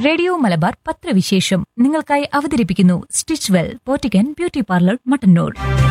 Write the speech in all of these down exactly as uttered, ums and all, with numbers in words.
Radio Malabar പത്രവിശേഷം നിങ്ങൾക്കായി അവതരിപ്പിക്കുന്നു stitch well പോറ്റിക്കൻ beauty parlour Mattannur.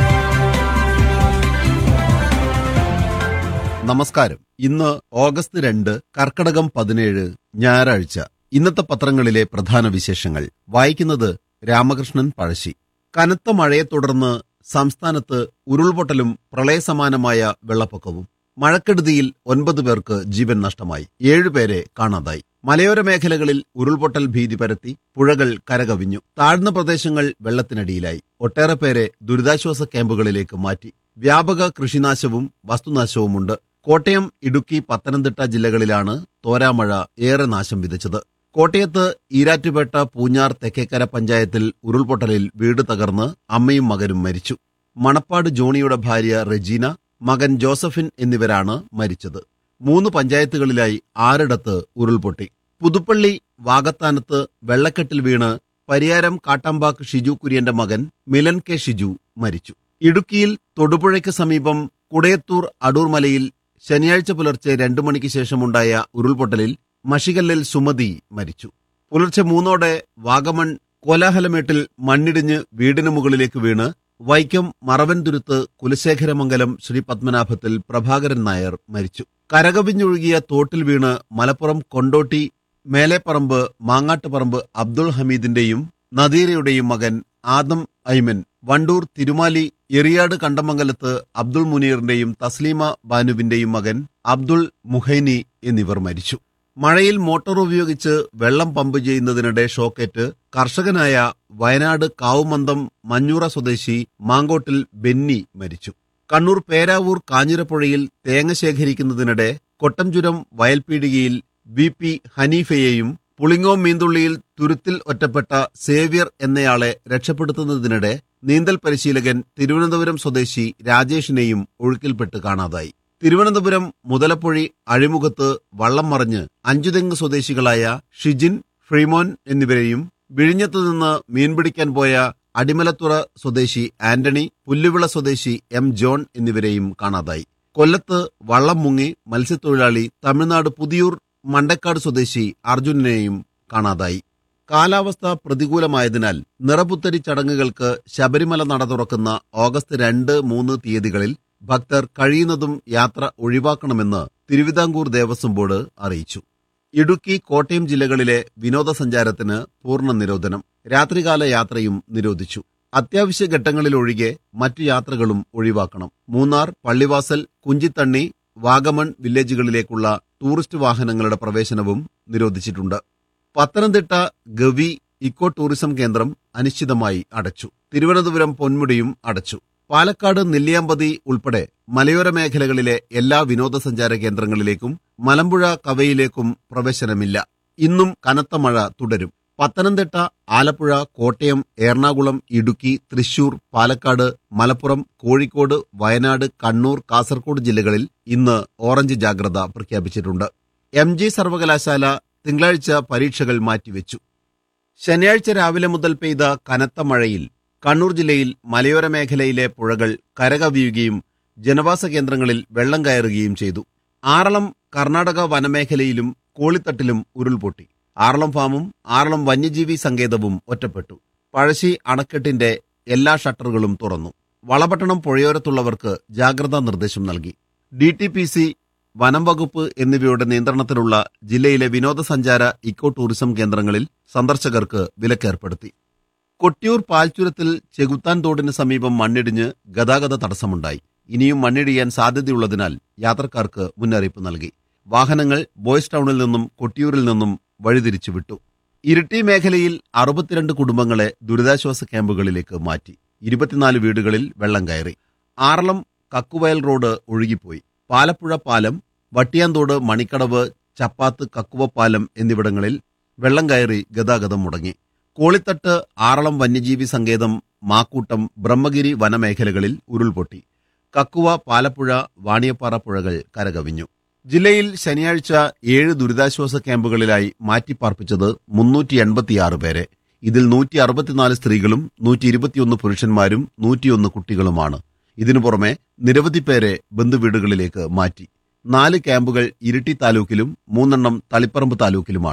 നമസ്കാരം. ഇന്ന് ഓഗസ്റ്റ് രണ്ട്, കർക്കടകം പതിനേഴ്, ഞായറാഴ്ച. ഇന്നത്തെ പത്രങ്ങളിലെ പ്രധാന വിശേഷങ്ങൾ വായിക്കുന്നത് രാമകൃഷ്ണൻ പഴശ്ശി. കനത്ത മഴയെ തുടർന്ന് സംസ്ഥാനത്ത് ഉരുൾപൊട്ടലും പ്രളയസമാനമായ വെള്ളപ്പൊക്കവും. മഴക്കെടുതിയിൽ ഒൻപത് പേർക്ക് ജീവൻ നഷ്ടമായി, ഏഴുപേരെ കാണാതായി. മലയോര മേഖലകളിൽ ഉരുൾപൊട്ടൽ ഭീതി പരത്തി പുഴകൾ കരകവിഞ്ഞു. താഴ്ന്ന പ്രദേശങ്ങൾ വെള്ളത്തിനടിയിലായി. ഒട്ടേറെ പേരെ ദുരിതാശ്വാസ ക്യാമ്പുകളിലേക്ക് മാറ്റി. വ്യാപക കൃഷിനാശവും വസ്തുനാശവുമുണ്ട്. കോട്ടയം, ഇടുക്കി, പത്തനംതിട്ട ജില്ലകളിലാണ് തോരാമഴ ഏറെ നാശം വിതച്ചത്. കോട്ടയത്ത് ഈരാറ്റുപേട്ട പൂഞ്ഞാർ തെക്കേക്കര പഞ്ചായത്തിൽ ഉരുൾപൊട്ടലിൽ വീട് തകർന്ന് അമ്മയും മകനും മരിച്ചു. മണപ്പാട് ജോണിയുടെ ഭാര്യ റെജീന, മകൻ ജോസഫിൻ എന്നിവരാണ് മരിച്ചത്. മൂന്ന് പഞ്ചായത്തുകളിലായി ആറിടത്ത് ഉരുൾപൊട്ടി. പുതുപ്പള്ളി വാകത്താനത്ത് വെള്ളക്കെട്ടിൽ വീണ് പരിയാരം കാട്ടാമ്പാക്ക് ഷിജു കുര്യന്റെ മകൻ മിലൻ കെ ഷിജു മരിച്ചു. ഇടുക്കിയിൽ തൊടുപുഴയ്ക്ക് സമീപം കുടയത്തൂർ അടൂർമലയിൽ ശനിയാഴ്ച പുലർച്ചെ രണ്ടു മണിക്ക് ശേഷമുണ്ടായ ഉരുൾപൊട്ടലിൽ മഷികല്ലിൽ സുമതി മരിച്ചു. പുലർച്ചെ മൂന്നോടെ വാഗമൺ കോലാഹലമേട്ടിൽ മണ്ണിടിഞ്ഞ് വീടിന് മുകളിലേക്ക് വീണ് വൈക്കം മറവൻതുരുത്ത് കുലശേഖരമംഗലം ശ്രീ പത്മനാഭത്തിൽ പ്രഭാകരൻ നായർ മരിച്ചു. കരകവിഞ്ഞൊഴുകിയ തോട്ടിൽ വീണ് മലപ്പുറം കൊണ്ടോട്ടി മേലേപ്പറമ്പ് മാങ്ങാട്ടുപറമ്പ് അബ്ദുൾ ഹമീദിന്റെയും നദീരയുടെയും മകൻ ആദം ഐമൻ, വണ്ടൂർ തിരുമാലി എറിയാട് കണ്ടമംഗലത്ത് അബ്ദുൾ മുനീറിന്റെയും തസ്ലീമ ബാനുവിന്റെയും മകൻ അബ്ദുൾ മുഹൈനി എന്നിവർ മരിച്ചു. മഴയിൽ മോട്ടോർ ഉപയോഗിച്ച് വെള്ളം പമ്പ് ചെയ്യുന്നതിനിടെ ഷോക്കേറ്റ് കർഷകനായ വയനാട് കാവുമന്തം മഞ്ഞൂറ സ്വദേശി മാങ്കോട്ടിൽ ബെന്നി മരിച്ചു. കണ്ണൂർ പേരാവൂർ കാഞ്ഞിരപ്പുഴയിൽ തേങ്ങ ശേഖരിക്കുന്നതിനിടെ കൊട്ടംചുരം വയൽപീടികയിൽ വി പി ഹനീഫയെയും പുളിങ്ങോം മീന്തുള്ളിയിൽ തുരുത്തിൽ ഒറ്റപ്പെട്ട സേവ്യർ എന്നയാളെ രക്ഷപ്പെടുത്തുന്നതിനിടെ നീന്തൽ പരിശീലകൻ തിരുവനന്തപുരം സ്വദേശി രാജേഷിനെയും ഒഴുക്കിൽപ്പെട്ട് കാണാതായി. തിരുവനന്തപുരം മുതലപ്പൊഴി അഴിമുഖത്ത് വള്ളം മറിഞ്ഞ് അഞ്ചുതെങ്ങ് സ്വദേശികളായ ഷിജിൻ, ഫ്രീമോൻ എന്നിവരെയും വിഴിഞ്ഞത്തുനിന്ന് മീൻപിടിക്കാൻ പോയ അടിമലത്തുറ സ്വദേശി ആന്റണി, പുല്ലുവിള സ്വദേശി എം ജോൺ എന്നിവരെയും കാണാതായി. കൊല്ലത്ത് വള്ളം മുങ്ങി മത്സ്യത്തൊഴിലാളി തമിഴ്നാട് പുതിയൂർ മണ്ടക്കാട് സ്വദേശി അർജുനെയും കാണാതായി. കാലാവസ്ഥ പ്രതികൂലമായതിനാൽ നിറപുത്തരി ചടങ്ങുകൾക്ക് ശബരിമല നട തുറക്കുന്ന ഓഗസ്റ്റ് രണ്ട്, മൂന്ന് തീയതികളിൽ ഭക്തർ കഴിയുന്നതും യാത്ര ഒഴിവാക്കണമെന്ന് തിരുവിതാംകൂർ ദേവസ്വം ബോർഡ് അറിയിച്ചു. ഇടുക്കി, കോട്ടയം ജില്ലകളിലെ വിനോദസഞ്ചാരത്തിന് പൂർണ്ണ നിരോധനം. രാത്രികാല യാത്രയും നിരോധിച്ചു. അത്യാവശ്യ ഘട്ടങ്ങളിലൊഴികെ മറ്റു യാത്രകളും ഒഴിവാക്കണം. മൂന്നാർ, പള്ളിവാസൽ, കുഞ്ചിത്തണ്ണി, വാഗമൺ വില്ലേജുകളിലേക്കുള്ള ടൂറിസ്റ്റ് വാഹനങ്ങളുടെ പ്രവേശനവും നിരോധിച്ചിട്ടുണ്ട്. പത്തനംതിട്ട ഗവി ഇക്കോ ടൂറിസം കേന്ദ്രം അനിശ്ചിതമായി അടച്ചു. തിരുവനന്തപുരം പൊന്മുടിയും അടച്ചു. പാലക്കാട് നെല്ലിയാമ്പതി ഉൾപ്പെടെ മലയോര മേഖലകളിലെ എല്ലാ വിനോദസഞ്ചാര കേന്ദ്രങ്ങളിലേക്കും മലമ്പുഴ കവയിലേക്കും പ്രവേശനമില്ല. ഇന്നും കനത്ത മഴ തുടരും. പത്തനംതിട്ട, ആലപ്പുഴ, കോട്ടയം, എറണാകുളം, ഇടുക്കി, തൃശൂർ, പാലക്കാട്, മലപ്പുറം, കോഴിക്കോട്, വയനാട്, കണ്ണൂർ, കാസർഗോഡ് ജില്ലകളിൽ ഇന്ന് ഓറഞ്ച് ജാഗ്രത പ്രഖ്യാപിച്ചിട്ടുണ്ട്. എം ജി സർവകലാശാല തിങ്കളാഴ്ച പരീക്ഷകൾ മാറ്റിവെച്ചു. ശനിയാഴ്ച രാവിലെ മുതൽ പെയ്ത കനത്ത മഴയിൽ കണ്ണൂർ ജില്ലയിൽ മലയോര മേഖലയിലെ പുഴകൾ കരകവിയുകയും ജനവാസ കേന്ദ്രങ്ങളിൽ വെള്ളം കയറുകയും ചെയ്തു. ആറളം കർണാടക വനമേഖലയിലും കോളിത്തട്ടിലും ഉരുൾപൊട്ടി. ആറളം ഫാമും ആറളം വന്യജീവി സങ്കേതവും ഒറ്റപ്പെട്ടു. പഴശ്ശി അണക്കെട്ടിന്റെ എല്ലാ ഷട്ടറുകളും തുറന്നു. വളപട്ടണം പുഴയോരത്തുള്ളവർക്ക് ജാഗ്രതാ നിർദ്ദേശം നൽകി. ഡി ടി പി സി, വനം വകുപ്പ് എന്നിവയുടെ നിയന്ത്രണത്തിലുള്ള ജില്ലയിലെ വിനോദസഞ്ചാര ഇക്കോ ടൂറിസം കേന്ദ്രങ്ങളിൽ സന്ദർശകർക്ക് വിലക്കേർപ്പെടുത്തി. കൊട്ടിയൂർ പാൽച്ചുരത്തിൽ ചെകുത്താൻ തോടിന് സമീപം മണ്ണിടിഞ്ഞ് ഗതാഗത തടസ്സമുണ്ടായി. ഇനിയും മണ്ണിടിയാൻ സാധ്യതയുള്ളതിനാൽ യാത്രക്കാർക്ക് മുന്നറിയിപ്പ് നൽകി. വാഹനങ്ങൾ ബോയ്സ് ടൗണിൽ നിന്നും കൊട്ടിയൂരിൽ നിന്നും വഴിതിരിച്ചു വിട്ടു. ഇരിട്ടി മേഖലയിൽ അറുപത്തിരണ്ട് കുടുംബങ്ങളെ ദുരിതാശ്വാസ ക്യാമ്പുകളിലേക്ക് മാറ്റി. ഇരുപത്തിനാല് വീടുകളിൽ വെള്ളം കയറി. ആറളം കക്കുവയൽ റോഡ് ഒഴുകിപ്പോയി. പാലപ്പുഴ പാലം, വട്ടിയാന്തോട്, മണിക്കടവ്, ചപ്പാത്ത്, കക്കുവപ്പാലം എന്നിവിടങ്ങളിൽ വെള്ളം കയറി ഗതാഗതം മുടങ്ങി. കോളിത്തട്ട്, ആറളം വന്യജീവി സങ്കേതം, മാക്കൂട്ടം, ബ്രഹ്മഗിരി വനമേഖലകളിൽ ഉരുൾപൊട്ടി. കക്കുവ, പാലപ്പുഴ, വാണിയപ്പാറ പുഴകൾ കരകവിഞ്ഞു. ജില്ലയിൽ ശനിയാഴ്ച ഏഴ് ദുരിതാശ്വാസ ക്യാമ്പുകളിലായി മാറ്റിപ്പാർപ്പിച്ചത് മുന്നൂറ്റി എൺപത്തിയാറ് പേരെ. ഇതിൽ നൂറ്റി അറുപത്തിനാല് സ്ത്രീകളും നൂറ്റി ഇരുപത്തിയൊന്ന് പുരുഷന്മാരും നൂറ്റിയൊന്ന് കുട്ടികളുമാണ്. ഇതിനു പുറമെ നിരവധി പേരെ ബന്ധുവീടുകളിലേക്ക് മാറ്റി. നാല് ക്യാമ്പുകൾ ഇരിട്ടി താലൂക്കിലും മൂന്നെണ്ണം തളിപ്പറമ്പ് താലൂക്കിലുമാണ്.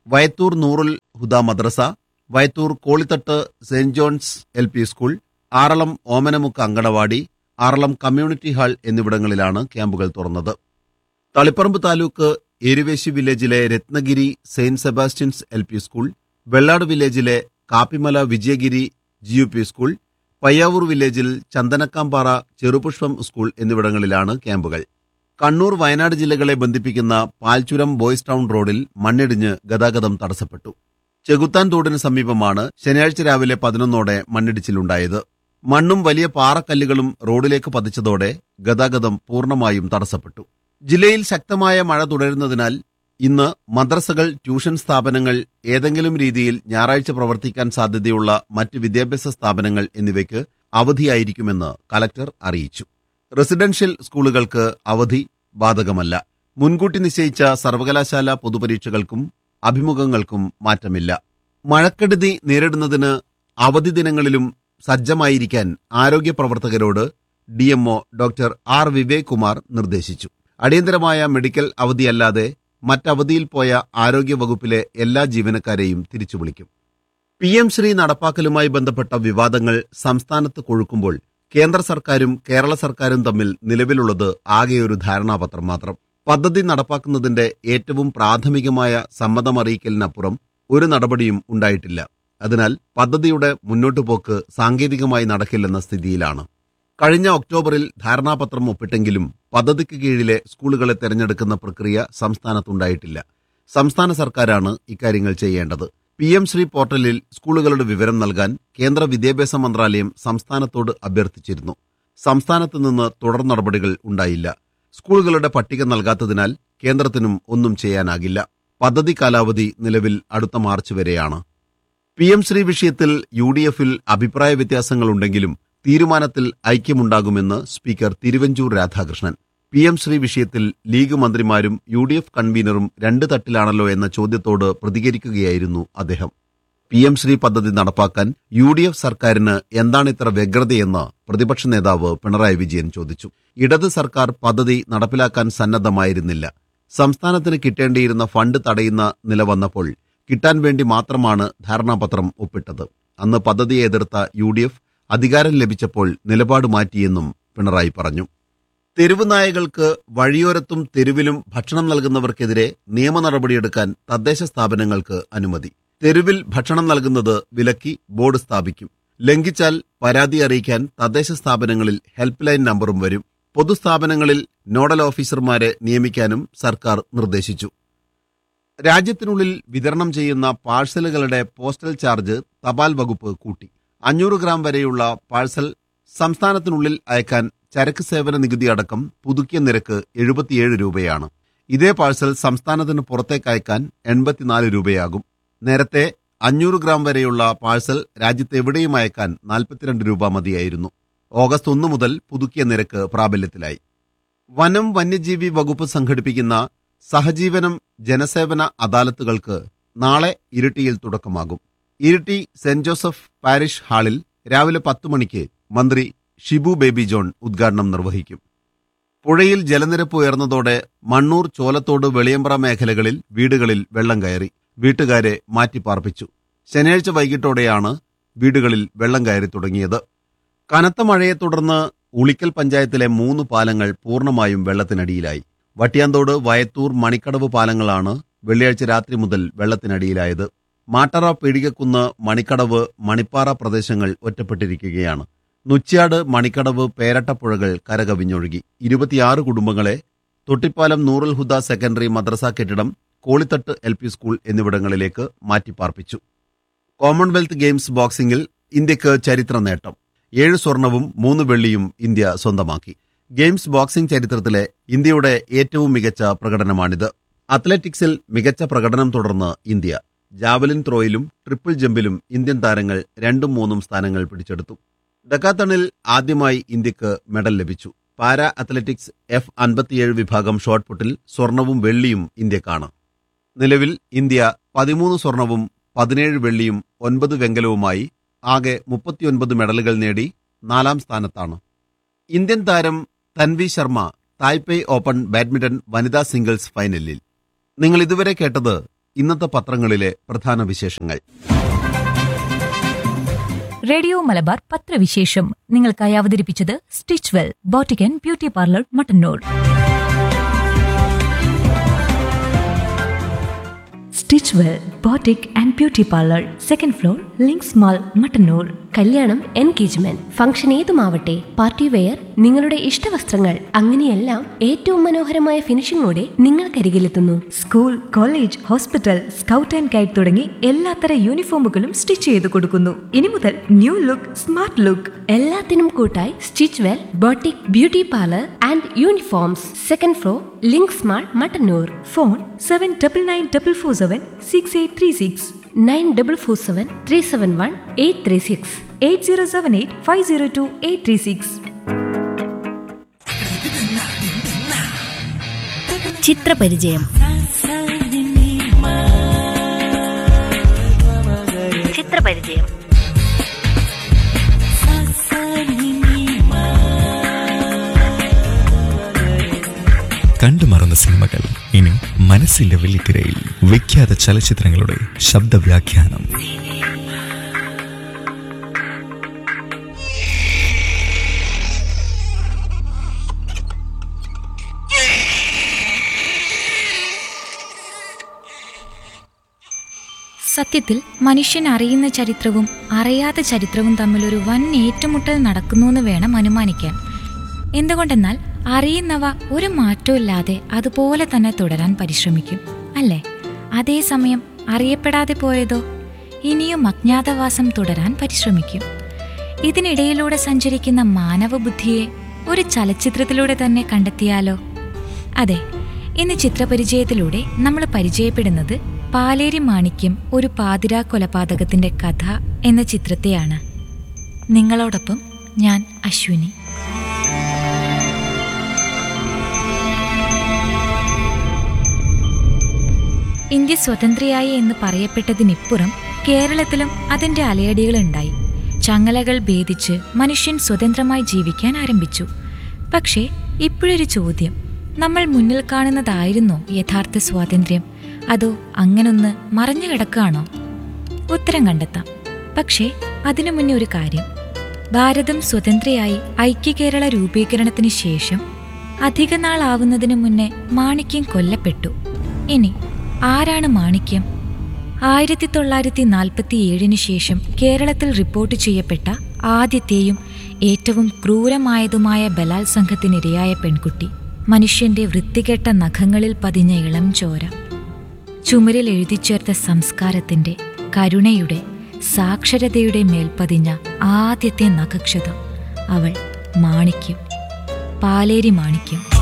വയത്തൂർ നൂറുൽ ഹുദ മദ്രസ, Vayathur Kolithattu saint John's L P school, Aralam ഓമനമുക്ക് anganwadi, Aralam community hall എന്നിവിടങ്ങളിലാണ് ക്യാമ്പുകൾ തുറന്നത്. തളിപ്പറമ്പ് താലൂക്ക് എരുവേശി വില്ലേജിലെ Ratnagiri Saint Sebastian's L P school, Vellad വില്ലേജിലെ Kappimala Vijayagiri G U P school, Payyavoor വില്ലേജിൽ ചന്ദനക്കാമ്പാറ ചെറുപുഷ്പം സ്കൂൾ എന്നിവിടങ്ങളിലാണ് ക്യാമ്പുകൾ. കണ്ണൂർ വയനാട് ജില്ലകളെ ബന്ധിപ്പിക്കുന്ന പാൽച്ചുരം ബോയ്സ് ടൗൺ റോഡിൽ മണ്ണിടിഞ്ഞ് ഗതാഗതം തടസ്സപ്പെട്ടു. ചെകുത്താൻ തോടിന് സമീപമാണ് ശനിയാഴ്ച രാവിലെ പതിനൊന്നോടെ മണ്ണിടിച്ചിലുണ്ടായത്. മണ്ണും വലിയ പാറക്കല്ലുകളും റോഡിലേക്ക് പതിച്ചതോടെ ഗതാഗതം പൂർണ്ണമായും തടസ്സപ്പെട്ടു. ജില്ലയിൽ ശക്തമായ മഴ തുടരുന്നതിനാൽ ഇന്ന് മദ്രസകൾ, ട്യൂഷൻ സ്ഥാപനങ്ങൾ, ഏതെങ്കിലും രീതിയിൽ ഞായറാഴ്ച പ്രവർത്തിക്കാൻ സാധ്യതയുള്ള മറ്റ് വിദ്യാഭ്യാസ സ്ഥാപനങ്ങൾ എന്നിവയ്ക്ക് അവധിയായിരിക്കുമെന്ന് കലക്ടർ അറിയിച്ചു. റെസിഡൻഷ്യൽ സ്കൂളുകൾക്ക് അവധി ബാധകമല്ല. മുൻകൂട്ടി നിശ്ചയിച്ച സർവകലാശാല പൊതുപരീക്ഷകൾക്കും അഭിമുഖങ്ങൾക്കും മാറ്റമില്ല. മഴക്കെടുതി നേരിടുന്നതിന് അവധി ദിനങ്ങളിലും സജ്ജമായിരിക്കാൻ ആരോഗ്യ പ്രവർത്തകരോട് DMO doctor R Vivek Kumar നിർദ്ദേശിച്ചു. അടിയന്തരമായ മെഡിക്കൽ അവധിയല്ലാതെ മറ്റവധിയിൽ പോയ ആരോഗ്യവകുപ്പിലെ എല്ലാ ജീവനക്കാരെയും തിരിച്ചു വിളിക്കും. പി എം ശ്രീ നടപ്പാക്കലുമായി ബന്ധപ്പെട്ട വിവാദങ്ങൾ സംസ്ഥാനത്ത് കൊഴുക്കുമ്പോൾ കേന്ദ്ര സർക്കാരും കേരള സർക്കാരും തമ്മിൽ നിലവിലുള്ളത് ആകെയൊരു ധാരണാപത്രം മാത്രം. പദ്ധതി നടപ്പാക്കുന്നതിന്റെ ഏറ്റവും പ്രാഥമികമായ സമ്മതമറിയിക്കലിനപ്പുറം ഒരു നടപടിയും ഉണ്ടായിട്ടില്ല. അതിനാൽ പദ്ധതിയുടെ മുന്നോട്ടുപോക്ക് സാങ്കേതികമായി നടക്കില്ലെന്ന സ്ഥിതിയിലാണ്. കഴിഞ്ഞ ഒക്ടോബറിൽ ധാരണാപത്രം ഒപ്പിട്ടെങ്കിലും പദ്ധതിക്ക് കീഴിലെ സ്കൂളുകളെ തെരഞ്ഞെടുക്കുന്ന പ്രക്രിയ സംസ്ഥാനത്തുണ്ടായിട്ടില്ല. സംസ്ഥാന സർക്കാരാണ് ഇക്കാര്യങ്ങൾ ചെയ്യേണ്ടത്. പി എം ശ്രീ പോർട്ടലിൽ സ്കൂളുകളുടെ വിവരം നൽകാൻ കേന്ദ്ര വിദ്യാഭ്യാസ മന്ത്രാലയം സംസ്ഥാനത്തോട് അഭ്യർത്ഥിച്ചിരുന്നു. സംസ്ഥാനത്ത് നിന്ന് തുടർ നടപടികൾ ഉണ്ടായില്ല. സ്കൂളുകളുടെ പട്ടിക നൽകാത്തതിനാൽ കേന്ദ്രത്തിനും ഒന്നും ചെയ്യാനാകില്ല. പദ്ധതി കാലാവധി നിലവിൽ അടുത്ത മാർച്ച് വരെയാണ്. പി എം ശ്രീ വിഷയത്തിൽ യു ഡി എഫിൽ അഭിപ്രായ വ്യത്യാസങ്ങളുണ്ടെങ്കിലും തീരുമാനത്തിൽ ഐക്യമുണ്ടാകുമെന്ന് speaker Thiruvanchoor Radhakrishnan. P M Shri വിഷയത്തിൽ ലീഗ് മന്ത്രിമാരും യു ഡി എഫ് കൺവീനറും രണ്ട് തട്ടിലാണല്ലോ എന്ന ചോദ്യത്തോട് പ്രതികരിക്കുകയായിരുന്നു അദ്ദേഹം. പി എം ശ്രീ പദ്ധതി നടപ്പാക്കാൻ യു ഡി എഫ് സർക്കാരിന് എന്താണിത്ര വ്യഗ്രതയെന്ന് പ്രതിപക്ഷ നേതാവ് പിണറായി വിജയൻ ചോദിച്ചു. ഇടത് സർക്കാർ പദ്ധതി നടപ്പിലാക്കാൻ സന്നദ്ധമായിരുന്നില്ല. സംസ്ഥാനത്തിന് കിട്ടേണ്ടിയിരുന്ന ഫണ്ട് തടയുന്ന നില വന്നപ്പോൾ കിട്ടാൻ വേണ്ടി മാത്രമാണ് ധാരണാപത്രം ഒപ്പിട്ടത്. അന്ന് പദ്ധതിയെ എതിർത്ത യു ഡി എഫ് അധികാരം ലഭിച്ചപ്പോൾ നിലപാട് മാറ്റിയെന്നും പിണറായി പറഞ്ഞു. തെരുവ് നായകൾക്ക് വഴിയോരത്തും തെരുവിലും ഭക്ഷണം നൽകുന്നവർക്കെതിരെ നിയമ നടപടിയെടുക്കാൻ തദ്ദേശ സ്ഥാപനങ്ങൾക്ക് അനുമതി. തെരുവിൽ ഭക്ഷണം നൽകുന്നത് വിലക്കി ബോർഡ് സ്ഥാപിക്കും. ലംഘിച്ചാൽ പരാതി അറിയിക്കാൻ തദ്ദേശ സ്ഥാപനങ്ങളിൽ ഹെൽപ്പ് ലൈൻ നമ്പറും വരും. പൊതുസ്ഥാപനങ്ങളിൽ നോഡൽ ഓഫീസർമാരെ നിയമിക്കാനും സർക്കാർ നിർദ്ദേശിച്ചു. രാജ്യത്തിനുള്ളിൽ വിതരണം ചെയ്യുന്ന പാഴ്സലുകളുടെ പോസ്റ്റൽ ചാർജ് തപാൽ വകുപ്പ് കൂട്ടി. അഞ്ഞൂറ് ഗ്രാം വരെയുള്ള പാഴ്സൽ സംസ്ഥാനത്തിനുള്ളിൽ അയക്കാൻ ചരക്ക് സേവന നികുതി അടക്കം പുതുക്കിയ നിരക്ക് എഴുപത്തിയേഴ് രൂപയാണ്. ഇതേ പാഴ്സൽ സംസ്ഥാനത്തിന് പുറത്തേക്ക് അയക്കാൻ എൺപത്തിനാല് രൂപയാകും. നേരത്തെ അഞ്ഞൂറ് ഗ്രാം വരെയുള്ള പാഴ്സൽ രാജ്യത്തെവിടെയും അയക്കാൻ നാൽപ്പത്തിരണ്ട് രൂപ മതിയായിരുന്നു. ഓഗസ്റ്റ് ഒന്ന് മുതൽ പുതുക്കിയ നിരക്ക് പ്രാബല്യത്തിലായി. വനം വന്യജീവി വകുപ്പ് സംഘടിപ്പിക്കുന്ന സഹജീവനം ജനസേവന അദാലത്തുകൾക്ക് നാളെ ഇരിട്ടിയിൽ തുടക്കമാകും. ഇരിട്ടി സെന്റ് ജോസഫ് പാരിഷ് ഹാളിൽ രാവിലെ പത്തു മണിക്ക് മന്ത്രി ഷിബു ബേബി ജോൺ ഉദ്ഘാടനം നിർവഹിക്കും. പുഴയിൽ ജലനിരപ്പ് ഉയർന്നതോടെ മണ്ണൂർ, ചോലത്തോട്, വെളിയമ്പ്ര മേഖലകളിൽ വീടുകളിൽ വെള്ളം കയറി. വീട്ടുകാരെ മാറ്റിപ്പാർപ്പിച്ചു. ശനിയാഴ്ച വൈകിട്ടോടെയാണ് വീടുകളിൽ വെള്ളം കയറി തുടങ്ങിയത്. കനത്ത മഴയെ തുടർന്ന് ഉളിക്കൽ പഞ്ചായത്തിലെ മൂന്ന് പാലങ്ങൾ പൂർണ്ണമായും വെള്ളത്തിനടിയിലായി. വട്ടിയാന്തോട്, വയത്തൂർ, മണിക്കടവ് പാലങ്ങളാണ് വെള്ളിയാഴ്ച രാത്രി മുതൽ വെള്ളത്തിനടിയിലായത്. മാട്ടറ, പീടികക്കുന്ന്, മണിക്കടവ്, മണിപ്പാറ പ്രദേശങ്ങൾ ഒറ്റപ്പെട്ടിരിക്കുകയാണ്. നുച്ച്യാട്, മണിക്കടവ്, പേരട്ടപ്പുഴകൾ കരകവിഞ്ഞൊഴുകി. ഇരുപത്തിയാറ് കുടുംബങ്ങളെ തൊട്ടിപ്പാലം നൂറുൽ ഹുദ സെക്കൻഡറി മദ്രസ കെട്ടിടം, കോളിത്തട്ട് എൽ പി സ്കൂൾ എന്നിവിടങ്ങളിലേക്ക് മാറ്റിപ്പാർപ്പിച്ചു. കോമൺവെൽത്ത് ഗെയിംസ് ബോക്സിംഗിൽ ഇന്ത്യക്ക് ചരിത്ര നേട്ടം. ഏഴ് സ്വർണവും മൂന്ന് വെള്ളിയും ഇന്ത്യ സ്വന്തമാക്കി. ഗെയിംസ് ബോക്സിംഗ് ചരിത്രത്തിലെ ഇന്ത്യയുടെ ഏറ്റവും മികച്ച പ്രകടനമാണിത്. അത്ലറ്റിക്സിൽ മികച്ച പ്രകടനം തുടർന്ന് ഇന്ത്യ. ജാവലിൻ ത്രോയിലും ട്രിപ്പിൾ ജമ്പിലും ഇന്ത്യൻ താരങ്ങൾ രണ്ടും മൂന്നും സ്ഥാനങ്ങൾ പിടിച്ചെടുത്തു. ഡെക്കാത്തണിൽ ആദ്യമായി ഇന്ത്യക്ക് മെഡൽ ലഭിച്ചു. പാരാ അത്ലറ്റിക്സ് എഫ് അൻപത്തിയേഴ് വിഭാഗം ഷോട്ട്പുട്ടിൽ സ്വർണവും വെള്ളിയും ഇന്ത്യക്കാണ്. നിലവിൽ ഇന്ത്യ പതിമൂന്ന് സ്വർണവും പതിനേഴ് വെള്ളിയും ഒൻപത് വെങ്കലവുമായി ആകെ മുപ്പത്തിയൊൻപത് മെഡലുകൾ നേടി നാലാം സ്ഥാനത്താണ്. ഇന്ത്യൻ താരം Tanvi Sharma Taipei open badminton വനിതാ സിംഗിൾസ് ഫൈനലിൽ. നിങ്ങൾ ഇതുവരെ കേട്ടത് ഇന്നത്തെ പത്രങ്ങളിലെ പ്രധാന വിശേഷങ്ങൾ. റേഡിയോ മലബാർ പത്രവിശേഷം നിങ്ങൾക്കായി അവതരിപ്പിച്ചത് stitch well boutique and beauty parlour Mattannur. Stitch well boutique and beauty parlour, second floor, links mall, Mattannur. കല്യാണം, എൻഗേജ്മെന്റ്, ഫംഗ്ഷൻ ഏതുമാവട്ടെ, പാർട്ടി വെയർ, നിങ്ങളുടെ ഇഷ്ടവസ്ത്രങ്ങൾ, അങ്ങനെയെല്ലാം ഏറ്റവും മനോഹരമായ ഫിനിഷിംഗോടെ നിങ്ങൾക്കരികിലെത്തുന്നു. School, college, hospital, scout and guide തുടങ്ങി എല്ലാത്തര യൂണിഫോമുകളും സ്റ്റിച്ച് ചെയ്ത് കൊടുക്കുന്നു. ഇനി മുതൽ ന്യൂ ലുക്ക്, സ്മാർട്ട് ലുക്ക്. എല്ലാത്തിനും കൂട്ടായി stitch well boutique beauty parlour and uniforms, second floor, links mall, Mattannur. Phone seven double nine double four seven six eight three six, nine double four seven three seven one eight three six, eight zero seven eight five zero to eight three six. ചിത്രപരിചയം. ചിത്രപരിചയം കണ്ടുമറന്ന സിനിമകൾ ഇനി മനസ്സിന്റെ വെള്ളിത്തിരയിൽ. വിഖ്യാത ചലച്ചിത്രങ്ങളുടെ ശബ്ദവ്യാഖ്യാനം. സത്യത്തിൽ മനുഷ്യൻ അറിയുന്ന ചരിത്രവും അറിയാത്ത ചരിത്രവും തമ്മിലൊരു വൻ ഏറ്റുമുട്ടൽ നടക്കുന്നുവെന്ന് വേണം അനുമാനിക്കാൻ. എന്തുകൊണ്ടെന്നാൽ അറിയുന്നവ ഒരു മാറ്റമില്ലാതെ അതുപോലെ തന്നെ തുടരാൻ പരിശ്രമിക്കും, അല്ലേ? അതേസമയം അറിയപ്പെടാതെ പോയതോ ഇനിയും അജ്ഞാതവാസം തുടരാൻ പരിശ്രമിക്കും. ഇതിനിടയിലൂടെ സഞ്ചരിക്കുന്ന മാനവബുദ്ധിയെ ഒരു ചലച്ചിത്രത്തിലൂടെ തന്നെ കണ്ടെത്തിയാലോ? അതെ, ഇന്ന് ചിത്രപരിചയത്തിലൂടെ നമ്മൾ പരിചയപ്പെടുന്നത് പാലേരി മാണിക്യം ഒരു പാതിരാ കൊലപാതകത്തിന്റെ കഥ എന്ന ചിത്രത്തെയാണ്. നിങ്ങളോടൊപ്പം ഞാൻ അശ്വിനി. ഇന്ത്യ സ്വതന്ത്രയായി എന്ന് പറയപ്പെട്ടതിനിപ്പുറം കേരളത്തിലും അതിന്റെ അലയടികളുണ്ടായി. ചങ്ങലകൾ ഭേദിച്ച് മനുഷ്യൻ സ്വതന്ത്രമായി ജീവിക്കാൻ ആരംഭിച്ചു. പക്ഷേ ഇപ്പോഴൊരു ചോദ്യം: നമ്മൾ മുന്നിൽ കാണുന്നതായിരുന്നോ യഥാർത്ഥ സ്വാതന്ത്ര്യം, അതോ അങ്ങനൊന്ന് മറഞ്ഞു കിടക്കുകയാണോ? ഉത്തരം കണ്ടെത്താം. പക്ഷേ അതിനു മുന്നേ ഒരു കാര്യം. ഭാരതം സ്വതന്ത്രയായി ഐക്യകേരള രൂപീകരണത്തിന് ശേഷം അധിക നാളാവുന്നതിനു മുന്നേ മാണിക്യം കൊല്ലപ്പെട്ടു. ഇനി ആരാണ് മാണിക്യം? ആയിരത്തി തൊള്ളായിരത്തി നാൽപ്പത്തി ഏഴിന് ശേഷം കേരളത്തിൽ റിപ്പോർട്ട് ചെയ്യപ്പെട്ട ആദ്യത്തെയും ഏറ്റവും ക്രൂരമായതുമായ ബലാത്സംഗത്തിനിരയായ പെൺകുട്ടി. മനുഷ്യന്റെ വൃത്തികെട്ട നഖങ്ങളിൽ പതിഞ്ഞ ഇളം ചോര, ചുമരിൽ എഴുതിച്ചേർത്ത സംസ്കാരത്തിന്റെ, കരുണയുടെ, സാക്ഷരതയുടെ മേൽപ്പതിഞ്ഞ ആദ്യത്തെ നഖക്ഷതം. അവൾ മാണിക്യം, പാലേരി മാണിക്യം.